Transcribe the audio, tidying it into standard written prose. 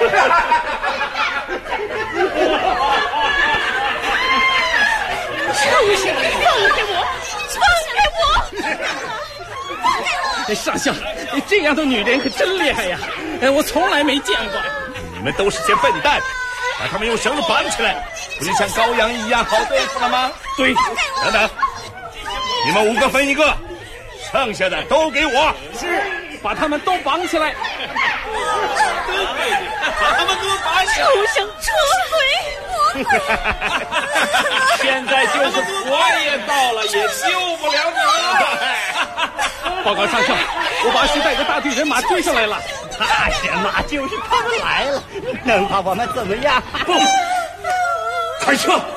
畜生，放开我！放开我！ 上校，这样的女人可真厉害呀！我从来没见过。 你们都是些笨蛋，把他们用绳子绑起来，不就像羔羊一样好对付了吗？ 对。 等等，你们5个分1个，剩下的都给我。 是，把他们都绑起来。 把他们都绑起来。 畜生，出轨！ 现在就是火也到了，也救不了你了。 报告上校，我把徐带着大队人马追上来了。 那些马就是他们来了，能把我们怎么样？ 不，开车！